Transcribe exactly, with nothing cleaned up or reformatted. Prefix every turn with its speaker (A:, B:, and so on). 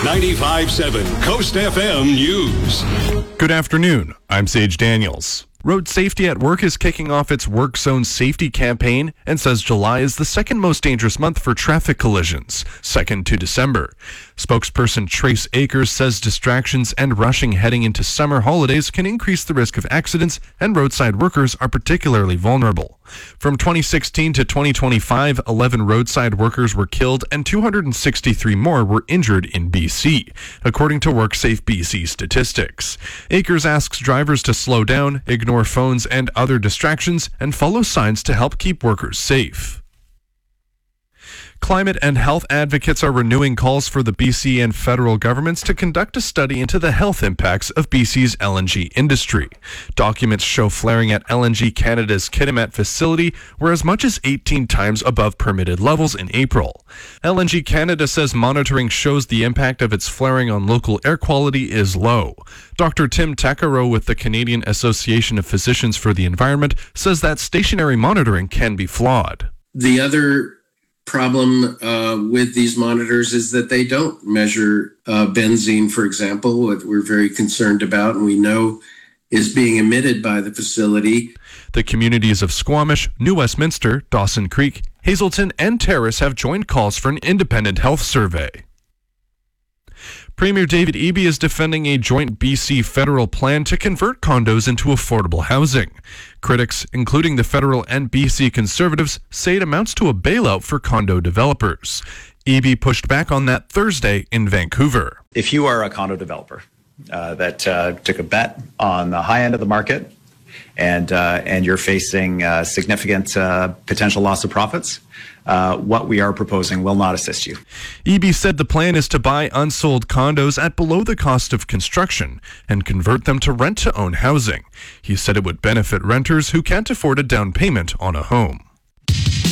A: ninety-five point seven Coast F M News.
B: Good afternoon. I'm Sage Daniels. Road Safety at Work is kicking off its Work Zone Safety campaign and says July is the second most dangerous month for traffic collisions, second to December. Spokesperson Trace Akers says distractions and rushing heading into summer holidays can increase the risk of accidents, and roadside workers are particularly vulnerable. From twenty sixteen to twenty twenty-five, eleven roadside workers were killed and two hundred sixty-three more were injured in B C, according to WorkSafe B C statistics. Akers asks drivers to slow down, ignore phones and other distractions, and follow signs to help keep workers safe. Climate and health advocates are renewing calls for the B C and federal governments to conduct a study into the health impacts of B C's L N G industry. Documents show flaring at L N G Canada's Kitimat facility were as much as eighteen times above permitted levels in April. L N G Canada says monitoring shows the impact of its flaring on local air quality is low. Doctor Tim Takaro with the Canadian Association of Physicians for the Environment says that stationary monitoring can be flawed.
C: The other problem uh, with these monitors is that they don't measure uh, benzene, for example, what we're very concerned about and we know is being emitted by the facility.
B: The communities of Squamish, New Westminster, Dawson Creek, Hazelton, and Terrace have joined calls for an independent health survey. Premier David Eby is defending a joint B C federal plan to convert condos into affordable housing. Critics, including the federal and B C Conservatives, say it amounts to a bailout for condo developers. Eby pushed back on that Thursday in Vancouver.
D: If you are a condo developer uh, that uh, took a bet on the high end of the market and uh, and you're facing uh, significant uh, potential loss of profits, Uh, what we are proposing will not assist you.
B: Eby said the plan is to buy unsold condos at below the cost of construction and convert them to rent-to-own housing. He said it would benefit renters who can't afford a down payment on a home.